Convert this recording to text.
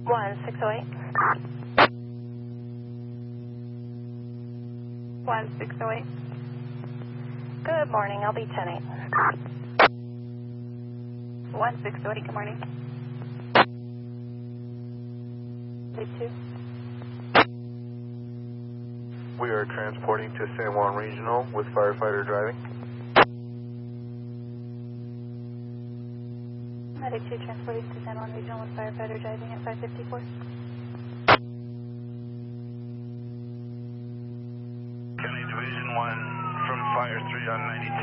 1608. 1608. Good morning, I'll be 10-8. 1608, good morning. 2. We are transporting to San Juan Regional with firefighter driving. Medic 2 transporting to San Juan Regional with firefighter driving at 554. County Division 1 from Fire 3 on 92.